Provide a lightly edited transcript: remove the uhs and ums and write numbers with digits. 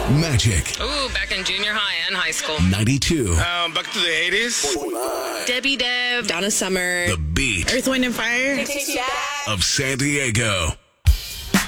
Magic Ooh, back in junior high and high school. 92. Back to the 80s. Debbie Deb. Donna Summer. The beat Earth, Wind, and Fire. of San Diego.